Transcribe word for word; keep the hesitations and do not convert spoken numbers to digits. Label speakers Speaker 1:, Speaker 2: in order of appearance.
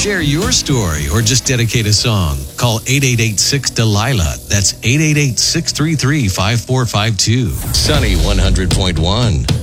Speaker 1: Share your story or just dedicate a song. Call eight eight eight six Delilah. That's eight eight eight six three three five four five two. Sunny one hundred point one.